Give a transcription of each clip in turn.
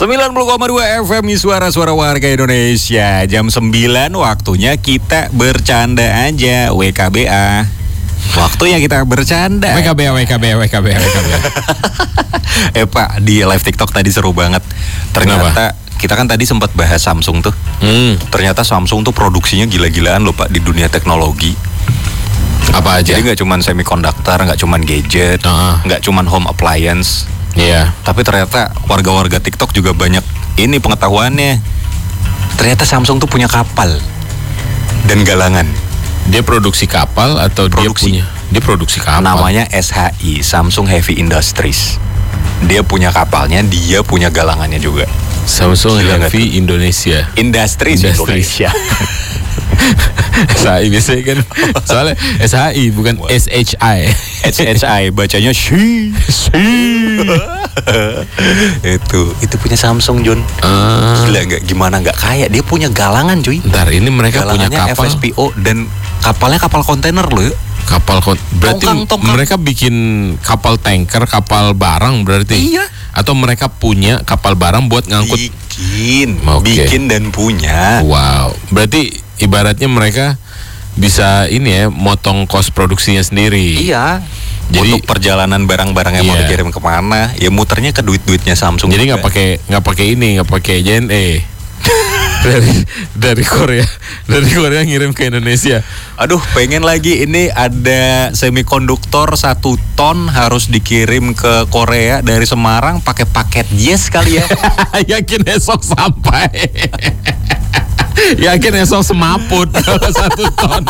90,2 FM Suara-suara warga Indonesia. Jam 9 waktunya kita bercanda aja. WKBA. Waktunya kita bercanda. WKBA. Pak, di live TikTok tadi seru banget. Ternyata kita kan tadi sempat bahas Samsung tuh. Ternyata Samsung tuh produksinya gila-gilaan loh Pak di dunia teknologi. Apa aja? Jadi nggak cuman semiconductor, nggak cuman gadget, nggak cuman home appliance. Iya. Tapi ternyata warga-warga TikTok juga banyak ini pengetahuannya. Ternyata Samsung tuh punya kapal dan galangan. Dia produksi kapal atau dia produksi kapal? Namanya SHI, Samsung Heavy Industries. Dia punya kapalnya, dia punya galangannya juga. Samsung Heavy Indonesia. Industries. Indonesia. SHI biasanya kan. Soalnya SHI bukan SHI. SHI bacanya SHI. Itu punya Samsung, John. Gila nggak, gimana nggak kaya? Dia punya galangan, cuy. Ntar ini mereka punya kapal FSPO dan kapalnya kapal kontainer loh. Berarti tongkang. Mereka bikin kapal tanker, kapal barang berarti. Iya. Atau mereka punya kapal barang buat ngangkut. Bikin dan punya. Wow. Berarti ibaratnya mereka bisa ini ya, motong kos produksinya sendiri. Iya. Jadi untuk perjalanan barang-barang yang mau dikirim kemana, ya muternya ke duit-duitnya Samsung. Jadi nggak pakai JNE. dari Korea ngirim ke Indonesia. Aduh, pengen lagi ini ada semikonduktor 1 ton harus dikirim ke Korea dari Semarang pakai paket Yes kali ya. Yakin esok sampai. Yakin esok semaput kalau 1 ton.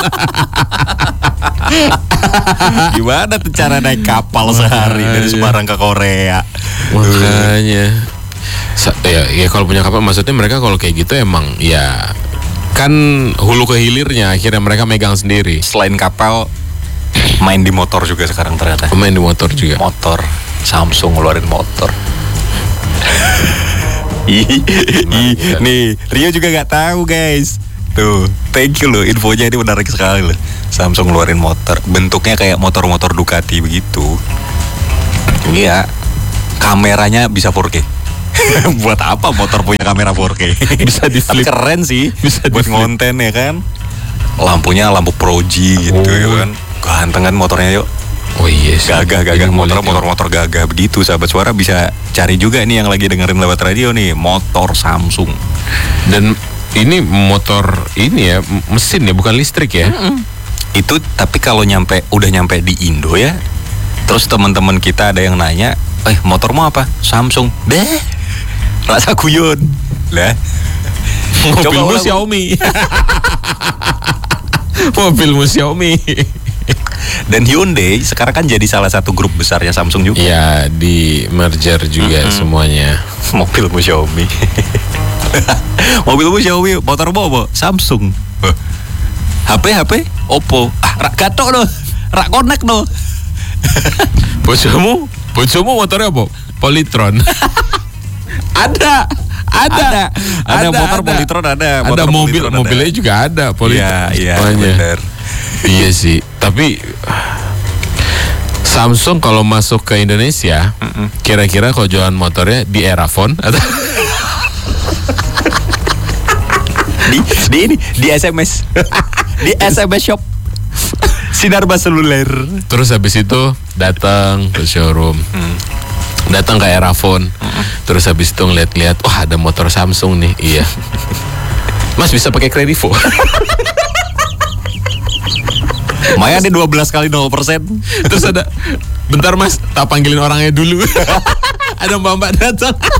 Gimana tuh cara naik kapal sehari dari Semarang ke Korea? Makanya ya kalau punya kapal, maksudnya mereka kalau kayak gitu emang ya kan hulu ke hilirnya akhirnya mereka megang sendiri. Selain kapal, main di motor juga sekarang ternyata. Main di motor juga. Motor Samsung ngeluarin motor. Nih Rio juga nggak tahu guys. Tuh, thank you loh, infonya ini menarik sekali loh. Samsung ngeluarin motor, bentuknya kayak motor-motor Ducati begitu. Iya, kameranya bisa 4K. Buat apa motor punya kamera 4K? Bisa di flip. Keren sih, bisa buat ngonten ya kan. Lampunya lampu Proji gitu ya kan. Ganteng kan motornya yuk. Oh yes. Gagah motor gagah begitu. Sahabat Suara bisa cari juga nih yang lagi dengerin lewat radio nih, motor Samsung. Dan ini motor ini ya, mesin ya, bukan listrik ya. Itu tapi kalau udah nyampe di Indo ya, terus teman-teman kita ada yang nanya, motormu apa? Samsung. Deh, rasa guyon lah. Mobilmu Xiaomi. Mobilmu Xiaomi. Dan Hyundai sekarang kan jadi salah satu grup besarnya Samsung juga. Iya, di merger juga semuanya. Mobilmu Xiaomi. Mobilmu Xiaomi, motormu apa? Samsung. HP Oppo. Rak gatok no. Rak connect no. Bojomu motornya apa? Polytron. Ada motor Polytron ada. Ada mobilnya juga ada Polytron. Iya, benar. Iya sih. Tapi Samsung kalau masuk ke Indonesia, kira-kira kalau jualan motornya di Erafone atau di SMS. Di SMS shop. Sinarba seluler. Terus habis itu datang ke showroom. Datang ke Erafone. Terus habis itu ngeliat-liat, wah ada motor Samsung nih. Iya. Mas bisa pakai Kredivo. Maya ada 12 kali 0%. Terus ada, bentar mas, tak panggilin orangnya dulu. Ada mbak-mbak datang.